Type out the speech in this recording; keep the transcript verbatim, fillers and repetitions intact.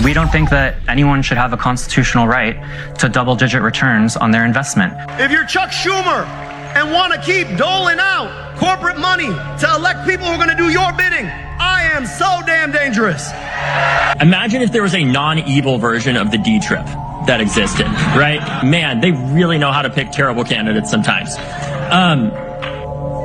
We don't think that anyone should have a constitutional right to double-digit returns on their investment. If you're Chuck Schumer and want to keep doling out corporate money to elect people who are going to do your bidding, I am so damn dangerous. Imagine if there was a non-evil version of the D-Trip that existed, right? Man, they really know how to pick terrible candidates sometimes. Um,